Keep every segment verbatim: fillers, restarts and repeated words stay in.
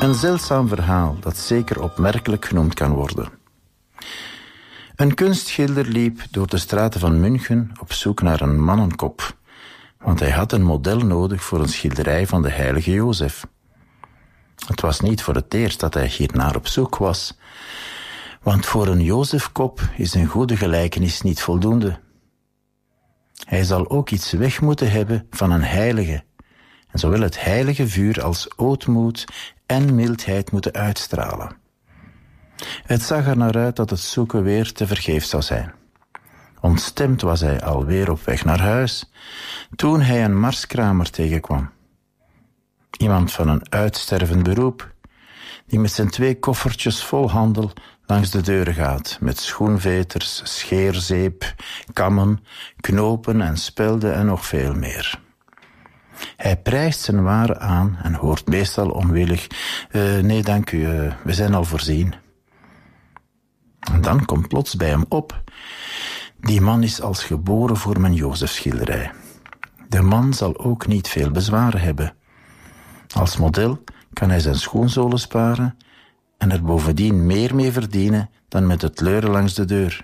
Een zeldzaam verhaal dat zeker opmerkelijk genoemd kan worden. Een kunstschilder liep door de straten van München op zoek naar een mannenkop, want hij had een model nodig voor een schilderij van de heilige Jozef. Het was niet voor het eerst dat hij hiernaar op zoek was, want voor een Jozefkop is een goede gelijkenis niet voldoende. Hij zal ook iets weg moeten hebben van een heilige, en zowel het heilige vuur als ootmoed en mildheid moeten uitstralen. Het zag er naar uit dat het zoeken weer tevergeefs zou zijn. Ontstemd was hij alweer op weg naar huis, toen hij een marskramer tegenkwam. Iemand van een uitstervend beroep, die met zijn twee koffertjes vol handel langs de deuren gaat, met schoenveters, scheerzeep, kammen, knopen en spelden en nog veel meer. Hij prijst zijn waren aan en hoort meestal onwillig, uh, nee dank u, uh, we zijn al voorzien. En dan komt plots bij hem op, die man is als geboren voor mijn Jozefschilderij. De man zal ook niet veel bezwaren hebben. Als model kan hij zijn schoenzolen sparen en er bovendien meer mee verdienen dan met het leuren langs de deur.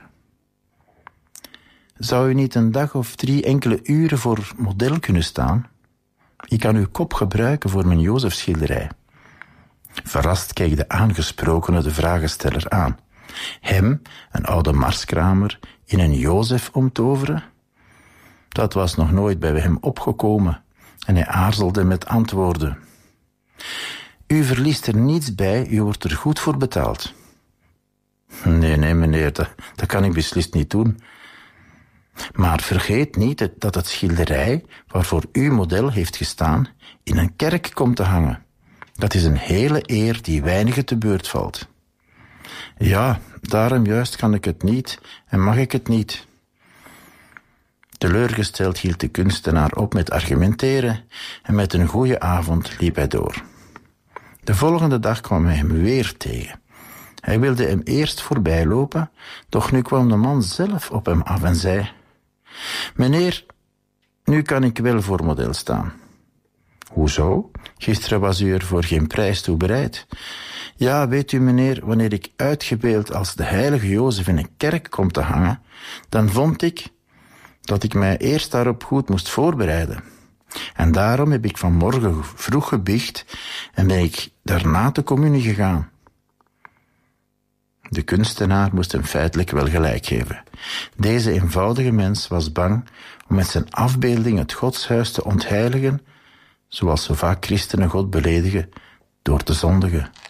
Zou u niet een dag of drie enkele uren voor model kunnen staan? Ik kan uw kop gebruiken voor mijn Jozefschilderij. Verrast keek de aangesprokene de vragensteller aan. Hem, een oude marskramer, in een Jozef omtoveren? Dat was nog nooit bij hem opgekomen en hij aarzelde met antwoorden. U verliest er niets bij, u wordt er goed voor betaald. Nee, nee, meneer, dat, dat kan ik beslist niet doen. Maar vergeet niet dat het schilderij, waarvoor uw model heeft gestaan, in een kerk komt te hangen. Dat is een hele eer die weinigen te beurt valt. Ja, daarom juist kan ik het niet en mag ik het niet. Teleurgesteld hield de kunstenaar op met argumenteren en met een goeie avond liep hij door. De volgende dag kwam hij hem weer tegen. Hij wilde hem eerst voorbij lopen, doch nu kwam de man zelf op hem af en zei: Meneer, nu kan ik wel voor model staan. Hoezo? Gisteren was u er voor geen prijs toe bereid. Ja, weet u meneer, wanneer ik uitgebeeld als de heilige Jozef in een kerk kom te hangen, dan vond ik dat ik mij eerst daarop goed moest voorbereiden. En daarom heb ik vanmorgen vroeg gebiecht en ben ik daarna te communie gegaan. De kunstenaar moest hem feitelijk wel gelijk geven. Deze eenvoudige mens was bang om met zijn afbeelding het godshuis te ontheiligen, zoals zo vaak christenen God beledigen, door te zondigen.